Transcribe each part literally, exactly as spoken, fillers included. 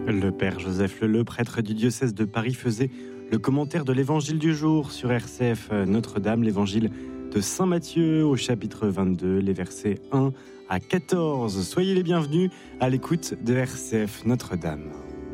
Le père Joseph Leleu, prêtre du diocèse de Paris, faisait le commentaire de l'évangile du jour sur R C F Notre-Dame, l'évangile de Saint Matthieu au chapitre vingt-deux, les versets un à quatorze. Soyez les bienvenus à l'écoute de R C F Notre-Dame.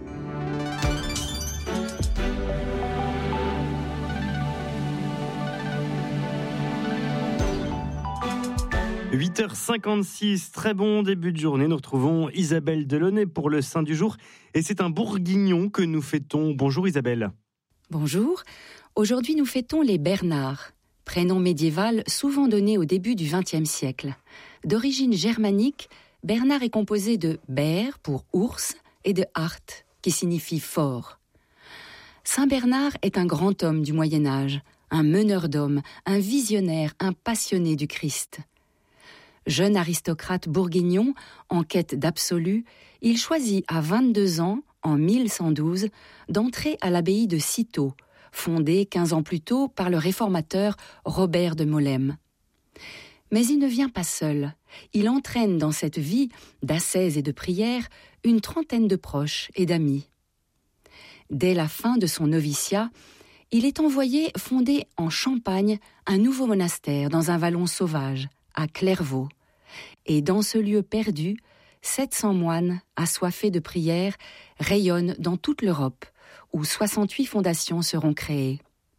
huit heures cinquante-six, très bon début de journée. Nous retrouvons Isabelle Delaunay pour le Saint du jour. Et c'est un bourguignon que nous fêtons. Bonjour Isabelle. Bonjour. Aujourd'hui, nous fêtons les Bernards, prénom médiéval souvent donné au début du vingtième siècle. D'origine germanique, Bernard est composé de ber pour ours et de hart, qui signifie fort. Saint Bernard est un grand homme du Moyen-Âge, un meneur d'hommes, un visionnaire, un passionné du Christ. Jeune aristocrate bourguignon, en quête d'absolu, il choisit à vingt-deux ans, en mille cent douze, d'entrer à l'abbaye de Cîteaux, fondée quinze ans plus tôt par le réformateur Robert de Molesme. Mais il ne vient pas seul. Il entraîne dans cette vie d'ascèse et de prière une trentaine de proches et d'amis. Dès la fin de son noviciat, il est envoyé fonder en Champagne un nouveau monastère dans un vallon sauvage, à Clairvaux. Et dans ce lieu perdu, sept cents moines, assoiffés de prière, rayonnent dans toute l'Europe, où soixante-huit fondations seront créées.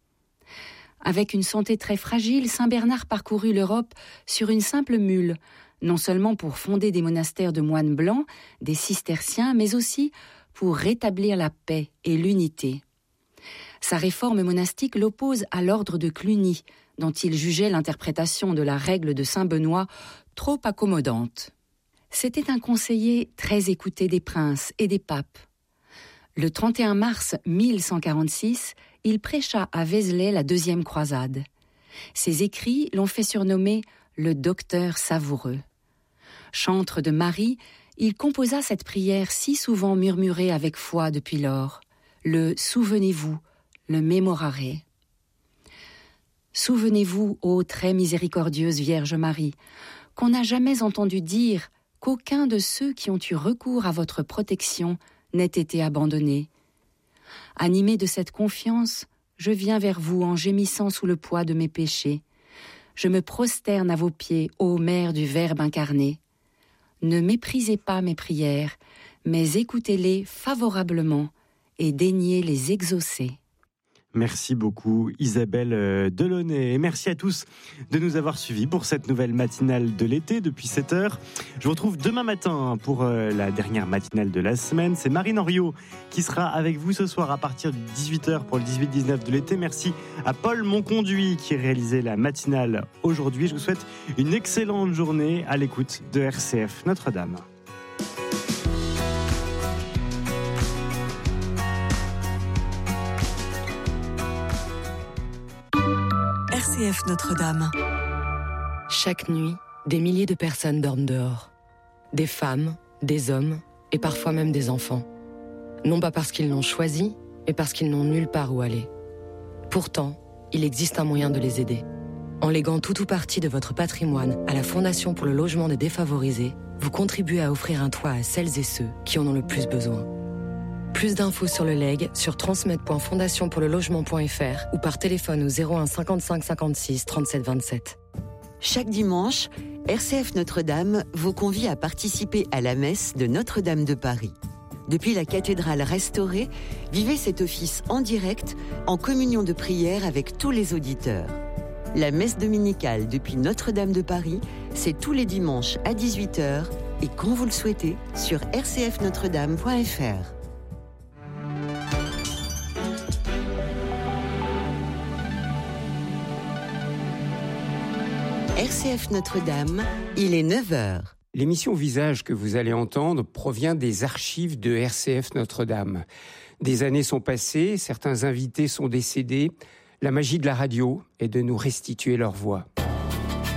Avec une santé très fragile, Saint Bernard parcourut l'Europe sur une simple mule, non seulement pour fonder des monastères de moines blancs, des cisterciens, mais aussi pour rétablir la paix et l'unité. Sa réforme monastique l'oppose à l'ordre de Cluny, dont il jugeait l'interprétation de la règle de saint Benoît trop accommodante. C'était un conseiller très écouté des princes et des papes. Le trente et un mars mille cent quarante-six, il prêcha à Vézelay la deuxième croisade. Ses écrits l'ont fait surnommer le docteur savoureux. Chantre de Marie, il composa cette prière si souvent murmurée avec foi depuis lors, le « Souvenez-vous », le « Mémorare ». Souvenez-vous, ô très miséricordieuse Vierge Marie, qu'on n'a jamais entendu dire qu'aucun de ceux qui ont eu recours à votre protection n'ait été abandonné. Animé de cette confiance, je viens vers vous en gémissant sous le poids de mes péchés. Je me prosterne à vos pieds, ô Mère du Verbe incarné. Ne méprisez pas mes prières, mais écoutez-les favorablement et daignez les exaucer. Merci beaucoup Isabelle Delaunay et merci à tous de nous avoir suivis pour cette nouvelle matinale de l'été depuis sept heures. Je vous retrouve demain matin pour la dernière matinale de la semaine. C'est Marine Henriot qui sera avec vous ce soir à partir de dix-huit heures pour le dix-huit dix-neuf de l'été. Merci à Paul Monconduit qui réalisait la matinale aujourd'hui. Je vous souhaite une excellente journée à l'écoute de R C F Notre-Dame. R C F Notre-Dame. Chaque nuit, des milliers de personnes dorment dehors. Des femmes, des hommes et parfois même des enfants. Non pas parce qu'ils l'ont choisi, mais parce qu'ils n'ont nulle part où aller. Pourtant, il existe un moyen de les aider. En léguant tout ou partie de votre patrimoine à la Fondation pour le logement des défavorisés, vous contribuez à offrir un toit à celles et ceux qui en ont le plus besoin. Plus d'infos sur le legs sur transmettre point fondation pour le logement point f r ou par téléphone au zéro un cinquante-cinq cinquante-six trente-sept vingt-sept. Chaque dimanche, R C F Notre-Dame vous convie à participer à la messe de Notre-Dame de Paris. Depuis la cathédrale restaurée, vivez cet office en direct, en communion de prière avec tous les auditeurs. La messe dominicale depuis Notre-Dame de Paris, c'est tous les dimanches à dix-huit heures et quand vous le souhaitez sur r c f notre dame point f r. R C F Notre-Dame, il est neuf heures. L'émission Visage que vous allez entendre provient des archives de R C F Notre-Dame. Des années sont passées, certains invités sont décédés. La magie de la radio est de nous restituer leur voix.